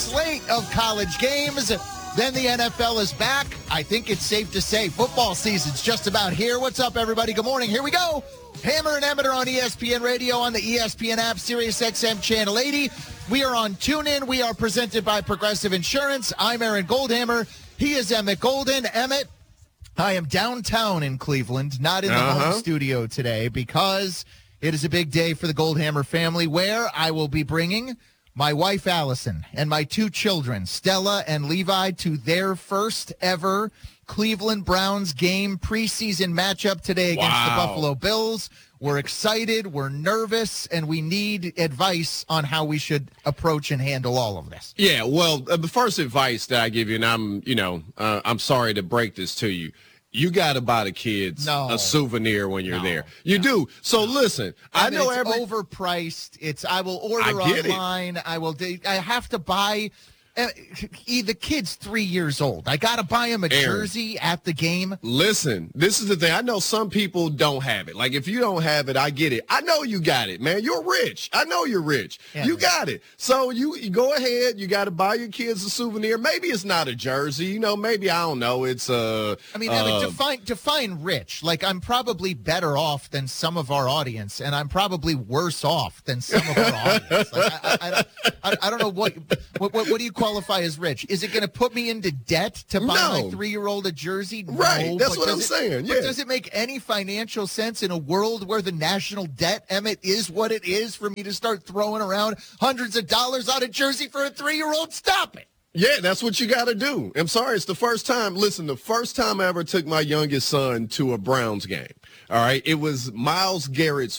slate of college games. Then the NFL is back. I think it's safe to say football season's just about here. What's up, everybody? Good morning. Here we go. Hammer and Emmett are on ESPN Radio on the ESPN app, Sirius XM Channel 80. We are on TuneIn. We are presented by Progressive Insurance. I'm Aaron Goldhammer. He is Emmett Golden. Emmett, I am downtown in Cleveland, not in the home studio today, because it is a big day for the Goldhammer family, where I will be bringing my wife, Allison, and my two children, Stella and Levi, to their first ever Cleveland Browns game preseason matchup today against the Buffalo Bills. We're excited, we're nervous, and we need advice on how we should approach and handle all of this. Yeah, well, the first advice that I give you, and I'm sorry to break this to you, you got to buy the kids a souvenir when you're there. You do. So listen, I know it's overpriced. I will order online. I have to buy. The kid's 3 years old. I got to buy him a jersey at the game. Listen, this is the thing. I know some people don't have it. Like, if you don't have it, I get it. I know you got it, man. You're rich. I know you're rich. Yeah, you got it. So you go ahead. You got to buy your kids a souvenir. Maybe it's not a jersey. Maybe, I don't know. It's define rich. Like, I'm probably better off than some of our audience, and I'm probably worse off than some of our audience. Like, I don't know what do you qualify as rich? Is it going to put me into debt to buy my 3-year-old a jersey? No, right, that's what I'm saying. Yeah. But does it make any financial sense in a world where the national debt, Emmett, is what it is, for me to start throwing around hundreds of dollars on a jersey for a 3-year-old? Stop it. Yeah, that's what you got to do. I'm sorry, it's the first time. Listen, the first time I ever took my youngest son to a Browns game, all right, it was Myles Garrett's